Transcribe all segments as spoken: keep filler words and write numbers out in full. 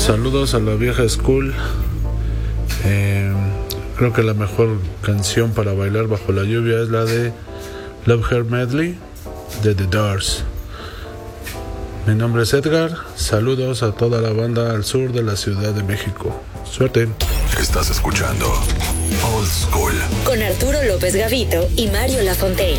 Saludos a la vieja school. Eh, creo que la mejor canción para bailar bajo la lluvia es la de Love Her Medley de The Doors. Mi nombre es Edgar. Saludos a toda la banda al sur de la Ciudad de México. Suerte. Estás escuchando Old School con Arturo López Gavito y Mario Lafontaine.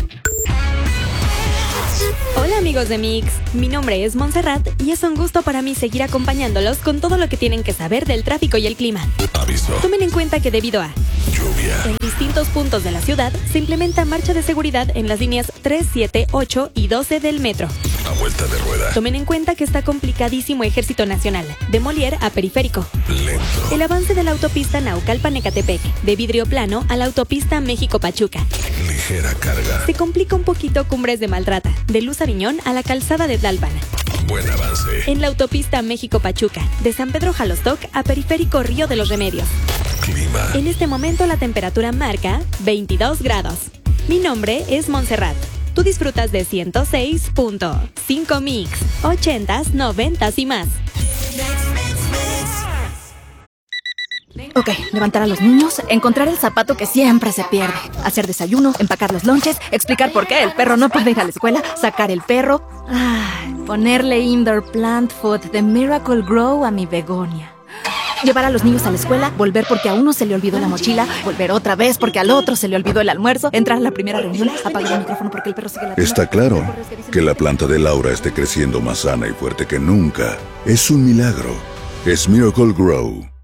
Hola amigos de Mix, mi nombre es Montserrat y es un gusto para mí seguir acompañándolos con todo lo que tienen que saber del tráfico y el clima. Aviso. Tomen en cuenta que debido a lluvia en distintos puntos de la ciudad se implementa marcha de seguridad en las líneas tres, siete, ocho y doce del metro. a vuelta de rueda. Tomen en cuenta que está complicadísimo Ejército Nacional, de Molière a Periférico. Lento. El avance de la autopista Naucalpan-Ecatepec, de vidrio plano a la autopista México-Pachuca. Ligera carga. Se complica un poquito Cumbres de Maltrata, de Luz Aviñón a la calzada de Tlalpan. Buen avance. En la autopista México-Pachuca, de San Pedro Jalostoc a Periférico Río de los Remedios. Clima. En este momento la temperatura marca veintidós grados. Mi nombre es Montserrat. Tú disfrutas de ciento seis punto cinco Mix, ochentas, noventas y más. Ok, levantar a los niños, encontrar el zapato que siempre se pierde, hacer desayuno, empacar los lonches, explicar por qué el perro no puede ir a la escuela, sacar el perro, ay, ponerle indoor plant food de Miracle Grow a mi begonia. Llevar a los niños a la escuela, volver porque a uno se le olvidó la mochila, volver otra vez porque al otro se le olvidó el almuerzo, entrar a la primera reunión, apagar el micrófono porque el perro sigue latiendo. Está claro que la planta de Laura esté creciendo más sana y fuerte que nunca. Es un milagro. Es Miracle Grow.